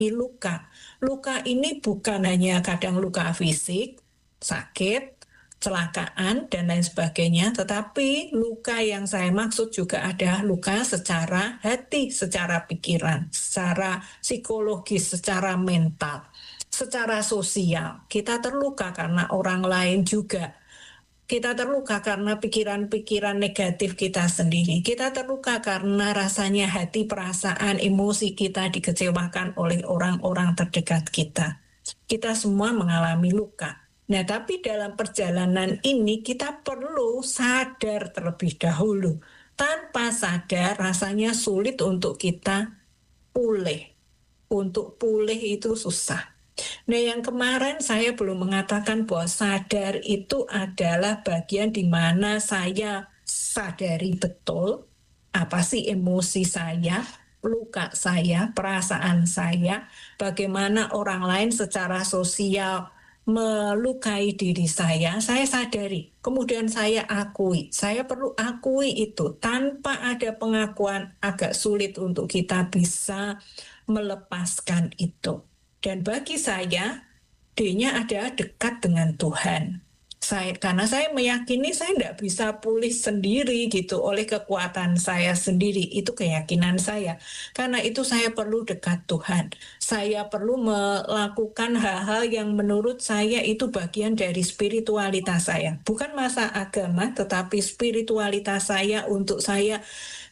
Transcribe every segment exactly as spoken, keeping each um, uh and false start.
luka. Luka ini bukan hanya kadang luka fisik, sakit, kecelakaan, dan lain sebagainya, tetapi luka yang saya maksud juga ada luka secara hati, secara pikiran, secara psikologis, secara mental, secara sosial. Kita terluka karena orang lain juga. Kita terluka karena pikiran-pikiran negatif kita sendiri. Kita terluka karena rasanya hati, perasaan, emosi kita dikecewakan oleh orang-orang terdekat kita. Kita semua mengalami luka. Nah, tapi dalam perjalanan ini kita perlu sadar terlebih dahulu. Tanpa sadar rasanya sulit untuk kita pulih. Untuk pulih itu susah. Nah, yang kemarin saya belum mengatakan bahwa sadar itu adalah bagian di mana saya sadari betul apa sih emosi saya, luka saya, perasaan saya, bagaimana orang lain secara sosial melukai diri saya, saya sadari. Kemudian saya akui, saya perlu akui itu. Tanpa ada pengakuan agak sulit untuk kita bisa melepaskan itu. Dan bagi saya, D-nya ada dekat dengan Tuhan. Saya, karena saya meyakini saya tidak bisa pulih sendiri gitu oleh kekuatan saya sendiri. Itu keyakinan saya. Karena itu saya perlu dekat Tuhan. Saya perlu melakukan hal-hal yang menurut saya itu bagian dari spiritualitas saya. Bukan masa agama, tetapi spiritualitas saya untuk saya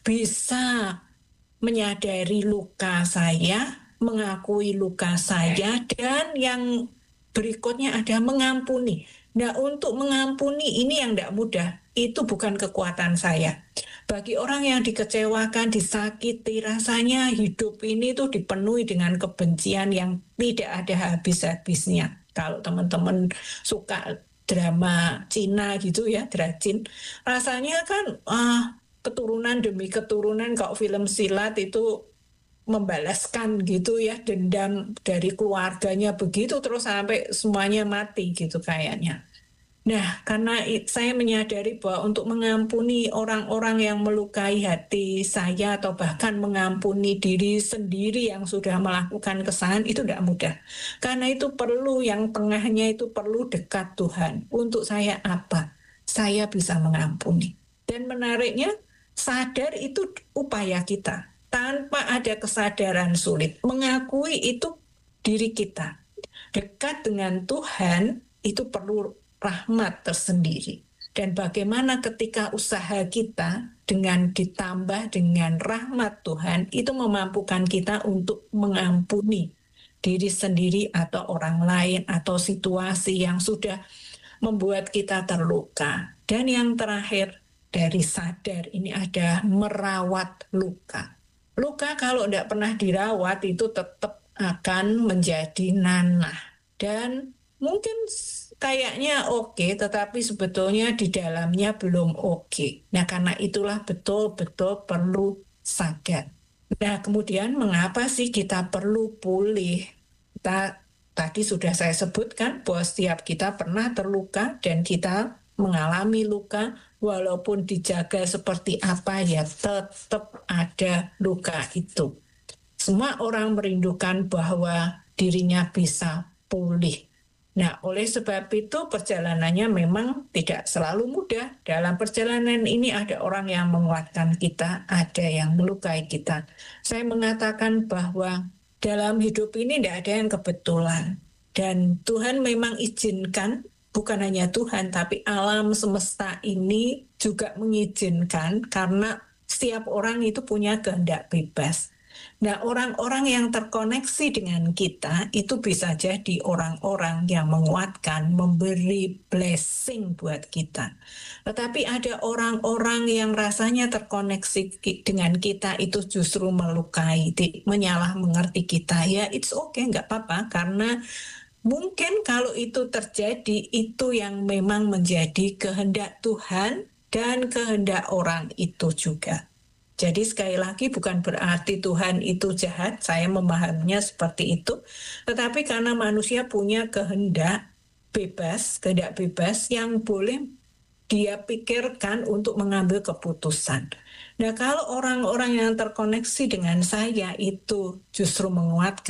bisa menyadari luka saya, mengakui luka saya, dan yang berikutnya ada mengampuni. Nah, untuk mengampuni ini yang tidak mudah. Itu bukan kekuatan saya. Bagi orang yang dikecewakan, disakiti, rasanya hidup ini tuh dipenuhi dengan kebencian yang tidak ada habis-habisnya. Kalau teman-teman suka drama Cina gitu ya, Dracin, rasanya kan ah, keturunan demi keturunan, kalau film silat itu membalaskan gitu ya, dendam dari keluarganya begitu terus sampai semuanya mati gitu kayaknya. Nah, karena saya menyadari bahwa untuk mengampuni orang-orang yang melukai hati saya atau bahkan mengampuni diri sendiri yang sudah melakukan kesalahan itu tidak mudah. Karena itu perlu, yang tengahnya itu perlu dekat Tuhan. Untuk saya apa? Saya bisa mengampuni. Dan menariknya, sadar itu upaya kita. Tanpa ada kesadaran sulit. Mengakui itu diri kita. Dekat dengan Tuhan itu perlu rahmat tersendiri. Dan bagaimana ketika usaha kita dengan ditambah dengan rahmat Tuhan itu memampukan kita untuk mengampuni diri sendiri atau orang lain atau situasi yang sudah membuat kita terluka. Dan yang terakhir dari sadar ini ada merawat luka. Luka kalau tidak pernah dirawat itu tetap akan menjadi nanah. Dan mungkin kayaknya oke, tetapi sebetulnya di dalamnya belum oke. Nah, karena itulah betul-betul perlu sadar. Nah, kemudian mengapa sih kita perlu pulih? Kita, tadi sudah saya sebutkan bahwa setiap kita pernah terluka dan kita mengalami luka, walaupun dijaga seperti apa ya tetap ada luka itu. Semua orang merindukan bahwa dirinya bisa pulih. Nah, oleh sebab itu perjalanannya memang tidak selalu mudah. Dalam perjalanan ini ada orang yang menguatkan kita, ada yang melukai kita. Saya mengatakan bahwa dalam hidup ini tidak ada yang kebetulan. Dan Tuhan memang izinkan, bukan hanya Tuhan, tapi alam semesta ini juga mengizinkan karena setiap orang itu punya kehendak bebas. Nah, orang-orang yang terkoneksi dengan kita itu bisa jadi orang-orang yang menguatkan, memberi blessing buat kita. Tetapi ada orang-orang yang rasanya terkoneksi dengan kita itu justru melukai, menyalah mengerti kita. Ya, it's okay, nggak apa-apa, karena mungkin kalau itu terjadi, itu yang memang menjadi kehendak Tuhan dan kehendak orang itu juga. Jadi sekali lagi bukan berarti Tuhan itu jahat, saya memahaminya seperti itu. Tetapi karena manusia punya kehendak bebas, kehendak bebas yang boleh dia pikirkan untuk mengambil keputusan. Nah, kalau orang-orang yang terkoneksi dengan saya itu justru menguatkan,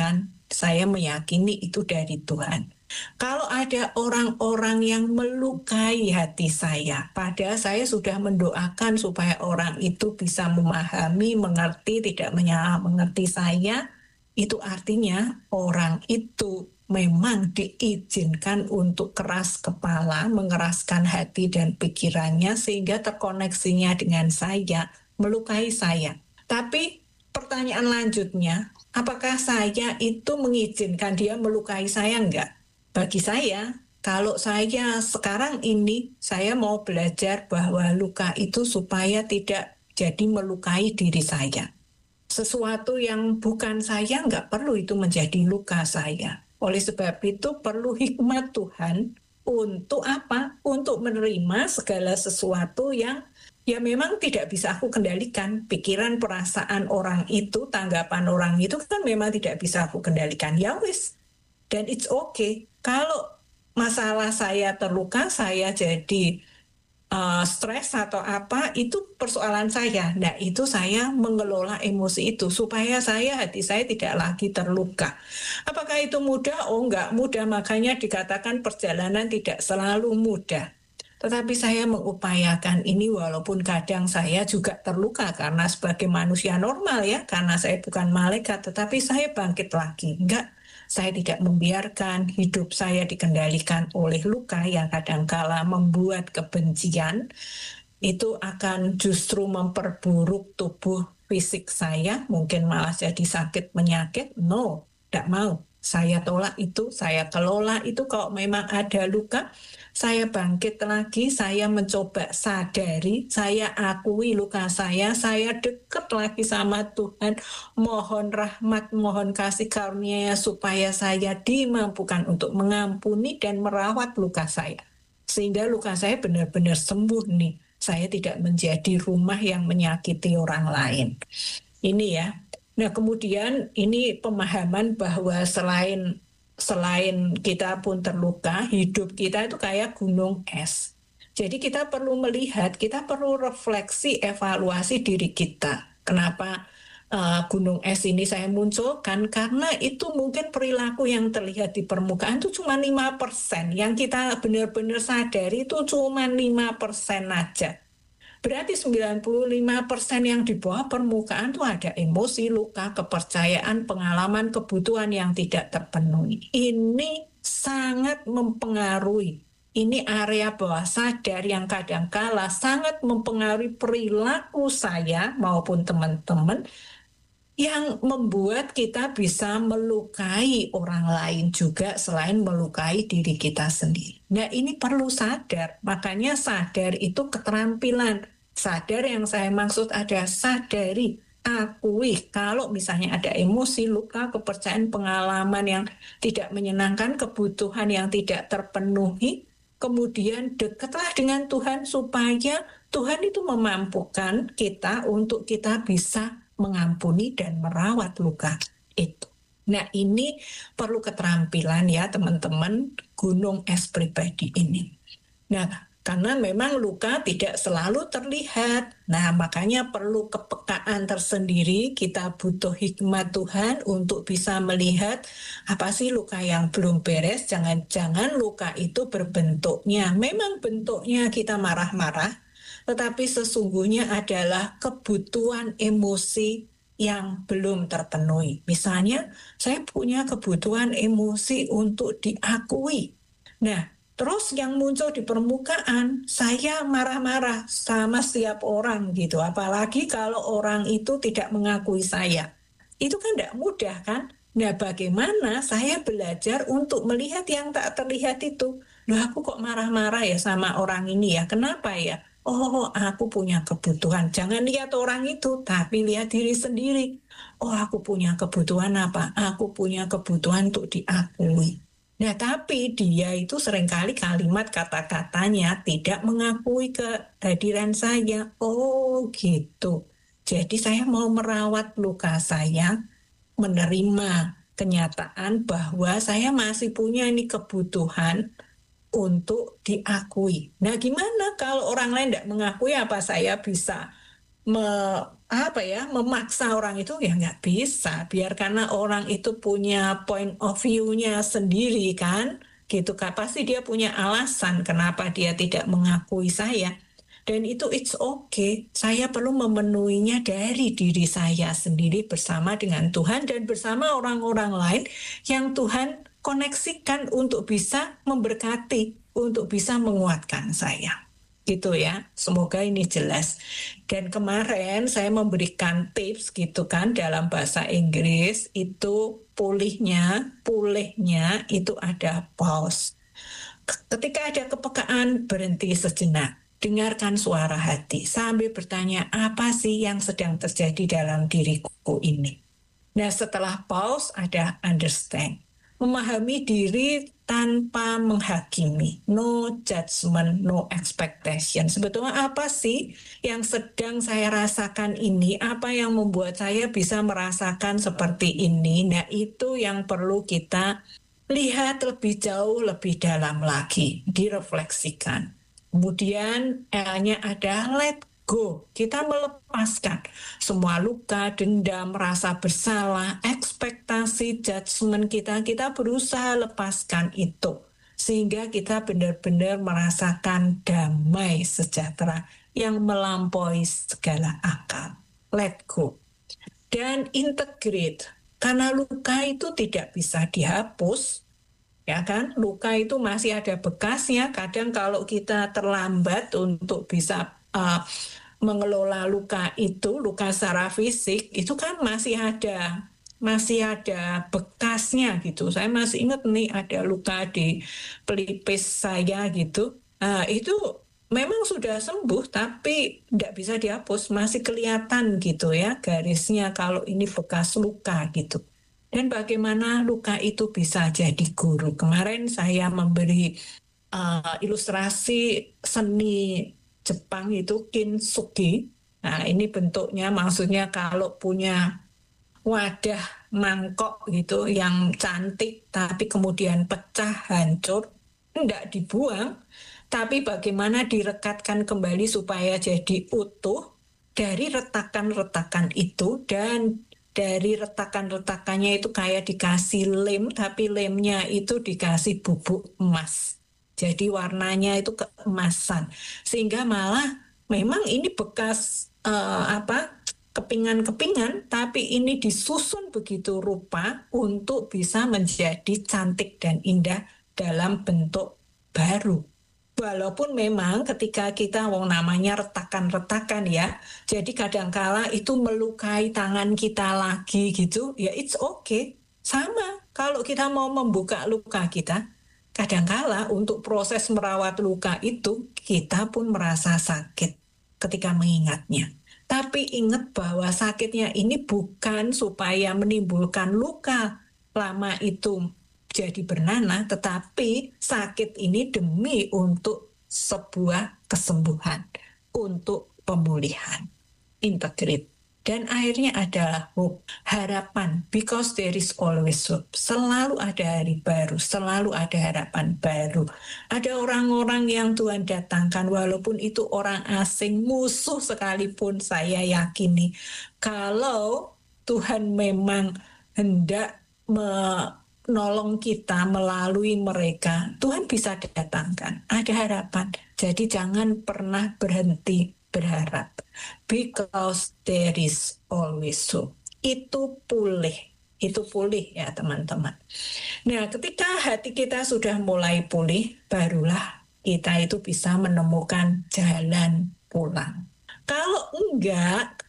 Saya meyakini itu dari Tuhan. Kalau ada orang-orang yang melukai hati saya, padahal saya sudah mendoakan supaya orang itu bisa memahami, mengerti, tidak menyalah mengerti saya, itu artinya orang itu memang diizinkan untuk keras kepala, mengeraskan hati dan pikirannya sehingga terkoneksinya dengan saya, melukai saya. Tapi pertanyaan lanjutnya, apakah saya itu mengizinkan dia melukai saya? Enggak. Bagi saya, kalau saya sekarang ini, saya mau belajar bahwa luka itu supaya tidak jadi melukai diri saya. Sesuatu yang bukan saya nggak perlu itu menjadi luka saya. Oleh sebab itu perlu hikmat Tuhan untuk apa? Untuk menerima segala sesuatu yang ya memang tidak bisa aku kendalikan. Pikiran, perasaan orang itu, tanggapan orang itu kan memang tidak bisa aku kendalikan. Ya wis, dan it's okay. Kalau masalah saya terluka, saya jadi uh, stres atau apa, itu persoalan saya. Nah, itu saya mengelola emosi itu supaya saya, hati saya tidak lagi terluka. Apakah itu mudah? Oh, enggak mudah. Makanya dikatakan perjalanan tidak selalu mudah. Tetapi saya mengupayakan ini walaupun kadang saya juga terluka karena sebagai manusia normal ya, karena saya bukan malaikat, tetapi saya bangkit lagi. Enggak. Saya tidak membiarkan hidup saya dikendalikan oleh luka yang kadangkala membuat kebencian. Itu akan justru memperburuk tubuh fisik saya, mungkin malah jadi sakit penyakit. No, tidak mau. Saya tolak itu, saya kelola itu. Kalau memang ada luka, saya bangkit lagi, saya mencoba sadari, saya akui luka saya, saya dekat lagi sama Tuhan, mohon rahmat, mohon kasih karunia supaya saya dimampukan untuk mengampuni dan merawat luka saya. Sehingga luka saya benar-benar sembuh nih. Saya tidak menjadi rumah yang menyakiti orang lain. Ini ya. Nah, kemudian ini pemahaman bahwa selain selain kita pun terluka, hidup kita itu kayak gunung es. Jadi kita perlu melihat, kita perlu refleksi, evaluasi diri kita. Kenapa uh, gunung es ini saya munculkan? Karena itu mungkin perilaku yang terlihat di permukaan itu cuma lima persen. Yang kita benar-benar sadari itu cuma lima persen aja. Berarti sembilan puluh lima persen yang di bawah permukaan itu ada emosi, luka, kepercayaan, pengalaman, kebutuhan yang tidak terpenuhi. Ini sangat mempengaruhi. Ini area bawah sadar yang kadangkala sangat mempengaruhi perilaku saya maupun teman-teman yang membuat kita bisa melukai orang lain juga selain melukai diri kita sendiri. Nah, ini perlu sadar. Makanya sadar itu keterampilan. Sadar yang saya maksud ada sadari, akui kalau misalnya ada emosi, luka, kepercayaan, pengalaman yang tidak menyenangkan, kebutuhan yang tidak terpenuhi, kemudian dekatlah dengan Tuhan supaya Tuhan itu memampukan kita untuk kita bisa mengampuni dan merawat luka itu. Nah, ini perlu keterampilan ya teman-teman, gunung es pribadi ini. Nah, karena memang luka tidak selalu terlihat. Nah, makanya perlu kepekaan tersendiri. Kita butuh hikmat Tuhan untuk bisa melihat apa sih luka yang belum beres. Jangan-jangan luka itu berbentuknya, memang bentuknya kita marah-marah, tetapi sesungguhnya adalah kebutuhan emosi yang belum terpenuhi. Misalnya, saya punya kebutuhan emosi untuk diakui. Nah, terus yang muncul di permukaan, saya marah-marah sama setiap orang gitu. Apalagi kalau orang itu tidak mengakui saya. Itu kan tidak mudah kan? Nah, bagaimana saya belajar untuk melihat yang tak terlihat itu? Loh, aku kok marah-marah ya sama orang ini ya? Kenapa ya? Oh, aku punya kebutuhan. Jangan lihat orang itu, tapi lihat diri sendiri. Oh, aku punya kebutuhan apa? Aku punya kebutuhan untuk diakui. Nah, tapi dia itu seringkali kalimat kata-katanya tidak mengakui kehadiran saya. Oh, gitu. Jadi saya mau merawat luka saya, menerima kenyataan bahwa saya masih punya ini kebutuhan untuk diakui. Nah, gimana kalau orang lain tidak mengakui, apa saya bisa me, apa ya, memaksa orang itu ya nggak bisa. Biarkanlah orang itu punya point of view-nya sendiri kan, gitu kan. Pasti dia punya alasan kenapa dia tidak mengakui saya. Dan itu it's okay. Saya perlu memenuhinya dari diri saya sendiri bersama dengan Tuhan dan bersama orang-orang lain yang Tuhan koneksikan untuk bisa memberkati, untuk bisa menguatkan saya. Gitu ya, semoga ini jelas. Dan kemarin saya memberikan tips gitu kan dalam bahasa Inggris itu pulihnya, pulihnya itu ada pause. Ketika ada kepekaan, berhenti sejenak. Dengarkan suara hati sambil bertanya apa sih yang sedang terjadi dalam diriku ini. Nah setelah pause ada understand. Memahami diri tanpa menghakimi. No judgment, no expectation. Sebetulnya apa sih yang sedang saya rasakan ini? Apa yang membuat saya bisa merasakan seperti ini? Nah itu yang perlu kita lihat lebih jauh, lebih dalam lagi. Direfleksikan. Kemudian L-nya ada let go. Kita melepaskan semua luka, dendam, rasa bersalah, ekspektasi, judgment kita. Kita berusaha lepaskan itu. Sehingga kita benar-benar merasakan damai sejahtera yang melampaui segala akal. Let go. Dan integrate. Karena luka itu tidak bisa dihapus. Ya kan, luka itu masih ada bekasnya. Kadang kalau kita terlambat untuk bisa uh, mengelola luka itu, luka secara fisik, itu kan masih ada, masih ada bekasnya gitu. Saya masih ingat nih ada luka di pelipis saya gitu. Uh, itu memang sudah sembuh, tapi tidak bisa dihapus, masih kelihatan gitu ya garisnya kalau ini bekas luka gitu. Dan bagaimana luka itu bisa jadi guru. Kemarin saya memberi uh, ilustrasi seni Jepang itu kintsugi. Nah ini bentuknya maksudnya kalau punya wadah mangkok gitu yang cantik tapi kemudian pecah hancur, enggak dibuang. Tapi bagaimana direkatkan kembali supaya jadi utuh dari retakan-retakan itu dan dari retakan-retakannya itu kayak dikasih lem, tapi lemnya itu dikasih bubuk emas. Jadi warnanya itu keemasan. Sehingga malah memang ini bekas uh, apa kepingan-kepingan, tapi ini disusun begitu rupa untuk bisa menjadi cantik dan indah dalam bentuk baru. Walaupun memang ketika kita wong namanya retakan-retakan ya, jadi kadangkala itu melukai tangan kita lagi gitu, ya it's okay. Sama kalau kita mau membuka luka kita, kadangkala untuk proses merawat luka itu kita pun merasa sakit ketika mengingatnya. Tapi ingat bahwa sakitnya ini bukan supaya menimbulkan luka lama itu jadi bernanah, tetapi sakit ini demi untuk sebuah kesembuhan, untuk pemulihan, integrate. Dan akhirnya adalah hope, harapan, because there is always hope. Selalu ada hari baru, selalu ada harapan baru. Ada orang-orang yang Tuhan datangkan, walaupun itu orang asing, musuh sekalipun, saya yakini. Kalau Tuhan memang hendak menolong kita melalui mereka, Tuhan bisa datangkan. Ada harapan. Jadi jangan pernah berhenti berharap. Because there is always hope. Itu pulih. Itu pulih ya teman-teman. Nah ketika hati kita sudah mulai pulih, barulah kita itu bisa menemukan jalan pulang. Kalau enggak,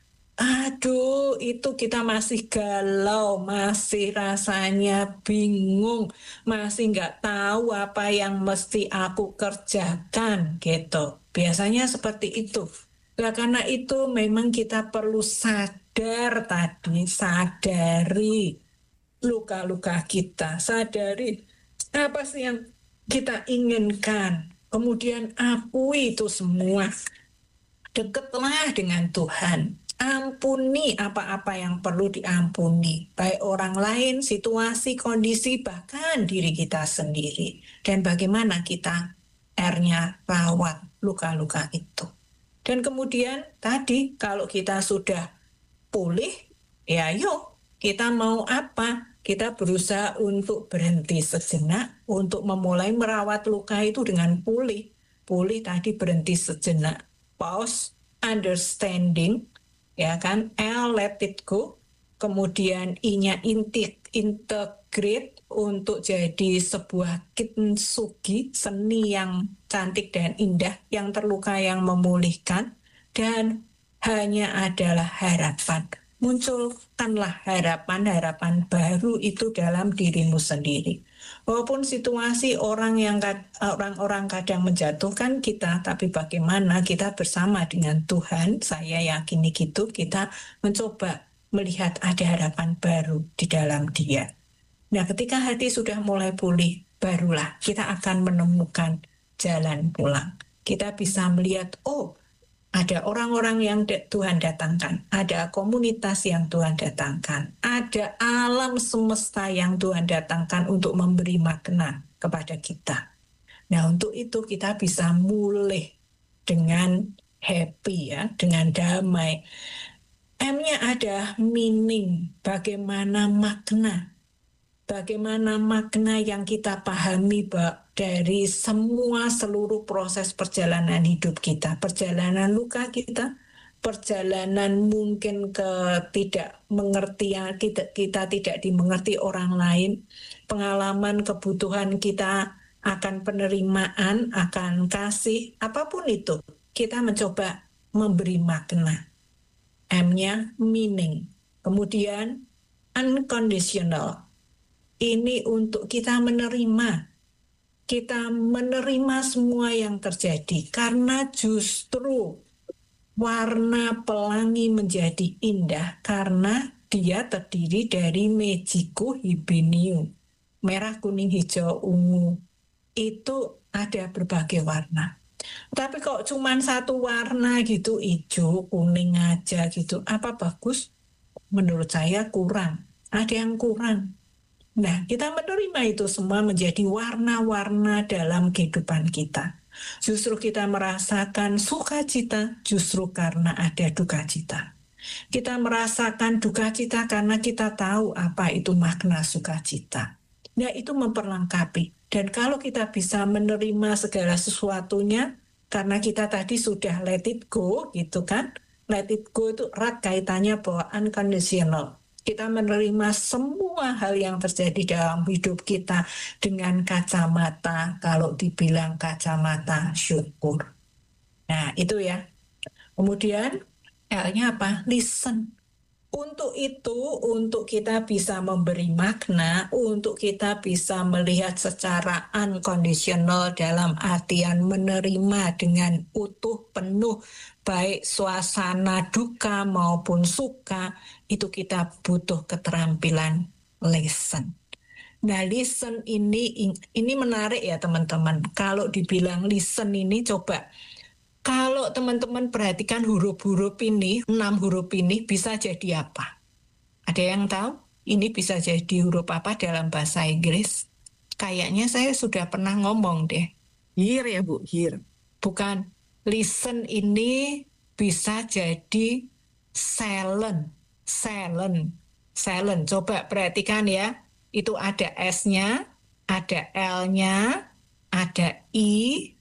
aduh, itu kita masih galau, masih rasanya bingung, masih nggak tahu apa yang mesti aku kerjakan, gitu. Biasanya seperti itu. Nah, karena itu memang kita perlu sadar tadi, sadari luka-luka kita, sadari apa sih yang kita inginkan, kemudian akui itu semua. Dekatlah dengan Tuhan. Ampuni apa-apa yang perlu diampuni, baik orang lain, situasi, kondisi, bahkan diri kita sendiri. Dan bagaimana kita R-nya rawat luka-luka itu. Dan kemudian tadi kalau kita sudah pulih, ya yuk kita mau apa? Kita berusaha untuk berhenti sejenak, untuk memulai merawat luka itu dengan pulih. Pulih tadi berhenti sejenak, pause, understanding, ya kan, L, let it go, kemudian I-nya integrate untuk jadi sebuah kintsugi, seni yang cantik dan indah, yang terluka yang memulihkan, dan hanya adalah harapan. Munculkanlah harapan-harapan baru itu dalam dirimu sendiri. Walaupun situasi orang yang orang-orang kadang menjatuhkan kita, tapi bagaimana kita bersama dengan Tuhan, saya yakini gitu, kita mencoba melihat ada harapan baru di dalam Dia. Nah, ketika hati sudah mulai pulih, barulah kita akan menemukan jalan pulang. Kita bisa melihat, oh, ada orang-orang yang Tuhan datangkan, ada komunitas yang Tuhan datangkan, ada alam semesta yang Tuhan datangkan untuk memberi makna kepada kita. Nah, untuk itu kita bisa mulai dengan happy, ya, dengan damai. M-nya ada meaning, bagaimana makna. Bagaimana makna yang kita pahami dari semua seluruh proses perjalanan hidup kita, perjalanan luka kita, perjalanan mungkin ke tidak mengerti, kita, kita tidak dimengerti orang lain, pengalaman kebutuhan kita akan penerimaan, akan kasih, apapun itu, kita mencoba memberi makna. M-nya meaning. Kemudian unconditional. Ini untuk kita menerima. Kita menerima semua yang terjadi. Karena justru warna pelangi menjadi indah. Karena dia terdiri dari Mejiko Hibiniu. Merah, kuning, hijau, ungu. Itu ada berbagai warna. Tapi kok cuma satu warna gitu, hijau, kuning aja gitu. Apa bagus? Menurut saya kurang. Ada yang kurang. Nah, kita menerima itu semua menjadi warna-warna dalam kehidupan kita. Justru kita merasakan sukacita justru karena ada duka cita. Kita merasakan duka cita karena kita tahu apa itu makna sukacita. Nah, itu memperlengkapi. Dan kalau kita bisa menerima segala sesuatunya, karena kita tadi sudah let it go, gitu kan. Let it go itu erat kaitannya bahwa unconditional. Kita menerima semua hal yang terjadi dalam hidup kita dengan kacamata, kalau dibilang kacamata syukur. Nah, itu ya. Kemudian L-nya apa? Listen. Untuk itu, untuk kita bisa memberi makna, untuk kita bisa melihat secara unconditional dalam artian menerima dengan utuh, penuh, baik suasana duka maupun suka, itu kita butuh keterampilan listen. Nah, listen ini ini menarik ya teman-teman. Kalau dibilang listen ini coba, kalau teman-teman perhatikan huruf-huruf ini, enam huruf ini bisa jadi apa? Ada yang tahu? Ini bisa jadi huruf apa dalam bahasa Inggris? Kayaknya saya sudah pernah ngomong deh. Hear ya Bu, hear. Bukan. Listen ini bisa jadi silent. Silent. Silent. Coba perhatikan ya. Itu ada S-nya, ada L-nya, ada I,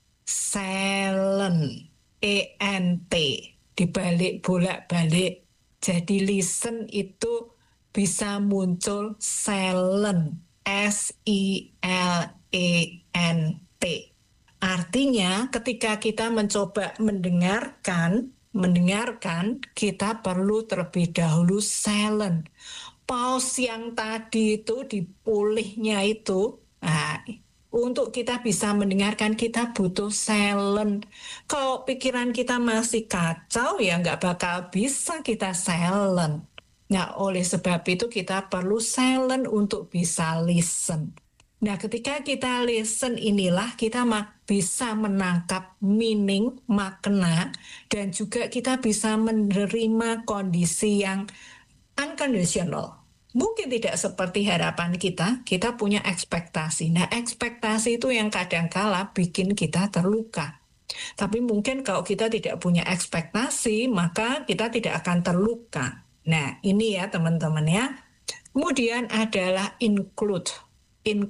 silent. E N T dibalik bolak-balik. Jadi listen itu bisa muncul silent, S I L E N T. Artinya ketika kita mencoba mendengarkan, mendengarkan, kita perlu terlebih dahulu silent. Pause yang tadi itu dipulihnya itu, nah, untuk kita bisa mendengarkan, kita butuh silent. Kalau pikiran kita masih kacau, ya nggak bakal bisa kita silent. Nah, oleh sebab itu kita perlu silent untuk bisa listen. Nah, ketika kita listen inilah kita bisa menangkap meaning, makna, dan juga kita bisa menerima kondisi yang unconditional. Mungkin tidak seperti harapan kita, kita punya ekspektasi. Nah, ekspektasi itu yang kadang-kala bikin kita terluka. Tapi mungkin kalau kita tidak punya ekspektasi, maka kita tidak akan terluka. Nah, ini ya teman-teman ya. Kemudian adalah include.